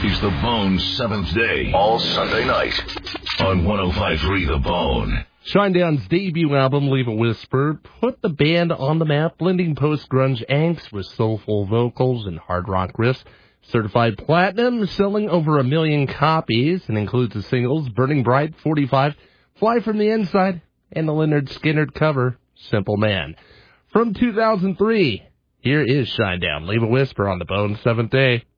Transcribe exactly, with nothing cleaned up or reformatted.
is The Bone's Seventh Day, all Sunday night on one oh five point three The Bone. Shinedown's debut album, Leave a Whisper, put the band on the map, blending post-grunge angst with soulful vocals and hard rock riffs. Certified platinum, selling over a million copies, and includes the singles Burning Bright, forty-five, Fly from the Inside, and the Lynyrd Skynyrd cover, Simple Man. From two thousand three, here is Shinedown, Leave a Whisper on The Bone's Seventh Day.